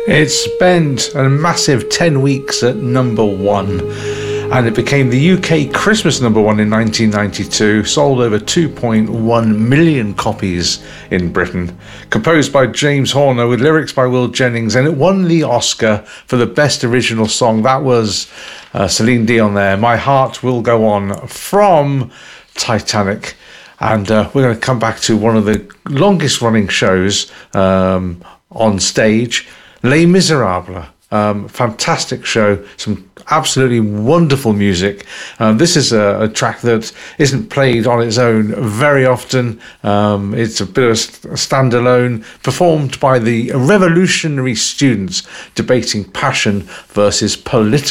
It spent a massive 10 weeks at number one, and it became the UK Christmas number one in 1992, sold over 2.1 million copies in Britain. Composed by James Horner with lyrics by Will Jennings, and it won the Oscar for the Best Original Song. That was Celine Dion there, My Heart Will Go On, from Titanic. And we're going to come back to one of the longest running shows on stage, Les Miserables. Fantastic show, some absolutely wonderful music. This is a track that isn't played on its own very often. It's a bit of a standalone, performed by the revolutionary students debating passion versus political